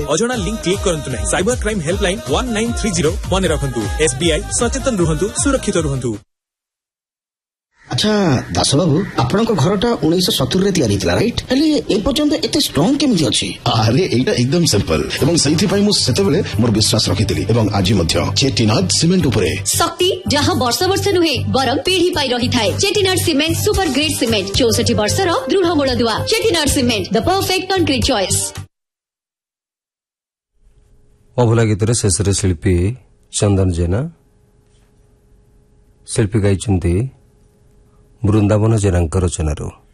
अजଣା link click करंतु नहीं। Cyber crime helpline 1930 मन रखंतु। SBI सचेतन रुहंतु, सुरक्षित रुहंतु। अच्छा दास बाबू आपण घरटा 1970 तैयारी राइट हेले ए पर्यंत एते स्ट्रांग केमि अछि? अरे एटा एकदम सिंपल एवं सही पई मु सेतेबेले मोर विश्वास रखितली एवं आज मध्य चेटीनाथ सीमेंट उपरे शक्ति जहां वर्ष वर्ष नुहे बरम पीढ़ी पाई रही थाए। चेटीनाथ सीमेंट सुपर ग्रेड सीमेंट 64 वर्षर दृढ़ मूलदुआ। चेटीनाथ cement the perfect concrete choice. अभला गीतर शेष शिल्पी चंदन जेना शिल्पी गाई बृंदावन जेना रचनारू।